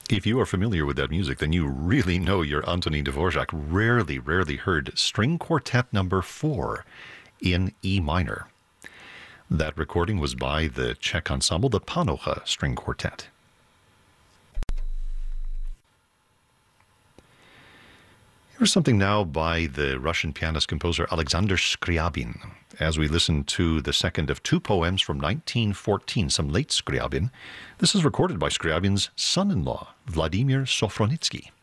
If you are familiar with that music, then you really know your Antonin Dvorak. Rarely heard String Quartet number 4 in E minor. That recording was by the Czech ensemble, the Panocha String Quartet. Here's something now by the Russian pianist-composer Alexander Scriabin, as we listen to the second of 2 poems from 1914, some late Scriabin. This is recorded by Scriabin's son-in-law, Vladimir Sofronitsky.